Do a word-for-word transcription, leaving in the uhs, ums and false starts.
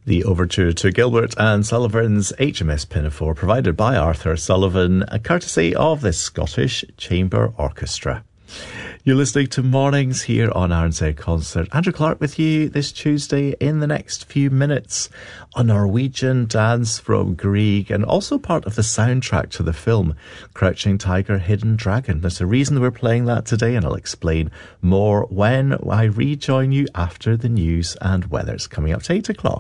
The overture to Gilbert and Sullivan's H M S Pinafore, provided by Arthur Sullivan, courtesy of the Scottish Chamber Orchestra. You're listening to Mornings here on R N Z Concert. Andrew Clark with you this Tuesday. In the next few minutes, a Norwegian dance from Grieg, and also part of the soundtrack to the film Crouching Tiger, Hidden Dragon. There's a reason we're playing that today, and I'll explain more when I rejoin you after the news and weather. It's coming up to eight o'clock.